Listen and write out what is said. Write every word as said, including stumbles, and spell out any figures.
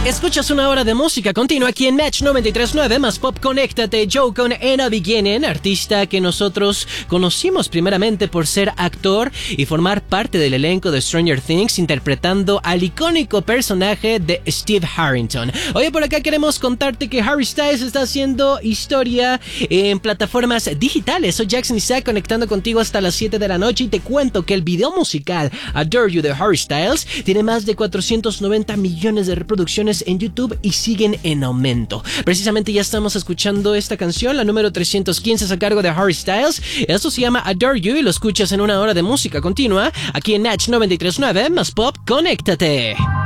Escuchas una hora de música continua aquí en Match noventa y tres punto nueve más Pop. Conéctate, Joe con In a Beginning, artista que nosotros conocimos primeramente por ser actor y formar parte del elenco de Stranger Things, interpretando al icónico personaje de Steve Harrington. Oye, por acá queremos contarte que Harry Styles está haciendo historia en plataformas digitales. Soy Jackson Isaac, conectando contigo hasta las siete de la noche, y te cuento que el video musical Adore You de Harry Styles tiene más de cuatrocientos noventa millones de reproducciones en YouTube y siguen en aumento. Precisamente ya estamos escuchando esta canción, la número trescientos quince, es a cargo de Harry Styles. Esto se llama Adore You y lo escuchas en una hora de música continua aquí en Natch noventa y tres punto nueve más Pop. Conéctate.